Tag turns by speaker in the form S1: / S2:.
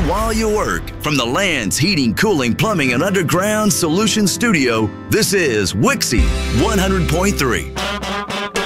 S1: while you work. From the Land's Heating, Cooling, Plumbing, and Underground Solutions Studio, this is Wixie 100.3.